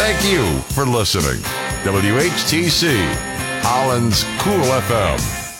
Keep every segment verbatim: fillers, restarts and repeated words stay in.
Thank you for listening. W H T C, Holland's Cool F M.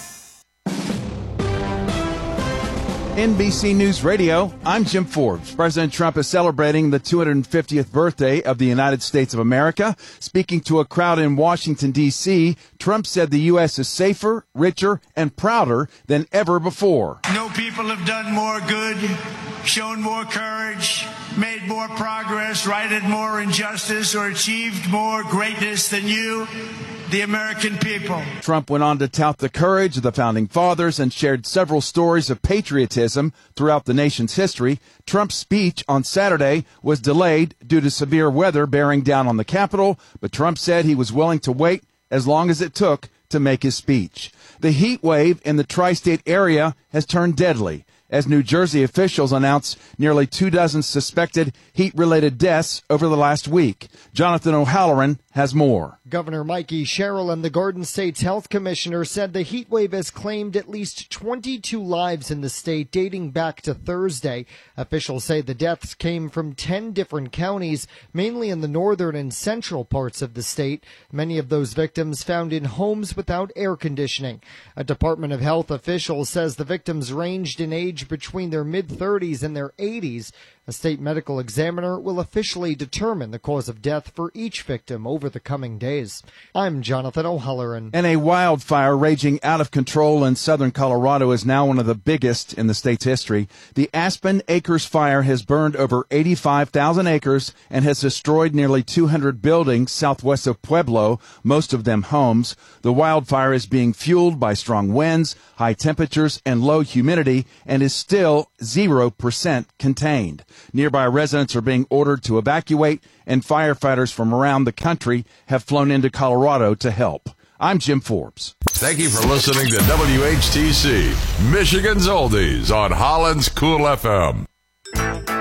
N B C News Radio, I'm Jim Forbes. President Trump is celebrating the two hundred fiftieth birthday of the United States of America. Speaking to a crowd in Washington, D C, Trump said the U S is safer, richer, and prouder than ever before. No people have done more good, shown more courage, made more progress, righted more injustice, or achieved more greatness than you, the American people. Trump went on to tout the courage of the Founding Fathers and shared several stories of patriotism throughout the nation's history. Trump's speech on Saturday was delayed due to severe weather bearing down on the Capitol, but Trump said he was willing to wait as long as it took to make his speech. The heat wave in the tri-state area has turned deadly, as New Jersey officials announced nearly two dozen suspected heat-related deaths over the last week. Jonathan O'Halloran has more. Governor Mikey Sherrill and the Garden State's health commissioner said the heat wave has claimed at least twenty-two lives in the state dating back to Thursday. Officials say the deaths came from ten different counties, mainly in the northern and central parts of the state. Many of those victims found in homes without air conditioning. A Department of Health official says the victims ranged in age between their mid-thirties and their eighties. A state medical examiner will officially determine the cause of death for each victim over the coming days. I'm Jonathan O'Halloran. And a wildfire raging out of control in southern Colorado is now one of the biggest in the state's history. The Aspen Acres fire has burned over eighty-five thousand acres and has destroyed nearly two hundred buildings southwest of Pueblo, most of them homes. The wildfire is being fueled by strong winds, high temperatures, and low humidity, and is still zero percent contained. Nearby residents are being ordered to evacuate, and firefighters from around the country have flown into Colorado to help. I'm Jim Forbes. Thank you for listening to W H T C, Michigan's Oldies on Holland's Cool F M.